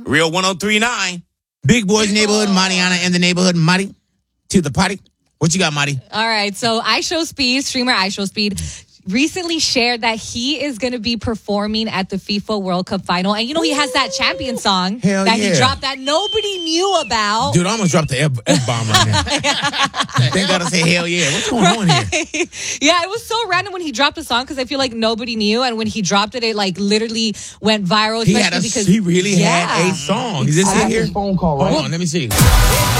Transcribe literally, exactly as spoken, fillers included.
Real one oh three point nine. Big Boys Neighborhood, Mariana in the neighborhood. Mari, to the party. What you got, Mari? All right, so I Show Speed, streamer I Show Speed, recently shared that he is going to be performing at the FIFA World Cup final. And you know, he has that champion song Hell that yeah. he dropped that nobody knew about. Dude, I almost dropped the F-bomb right now. Thank God I say hell yeah. What's going on here? Yeah, it was so random when he dropped the song because I feel like nobody knew. And when he dropped it, it like literally went viral. He had a, because he really yeah. had a song. Is this I it got here? this phone call, right? Hold on, let me see.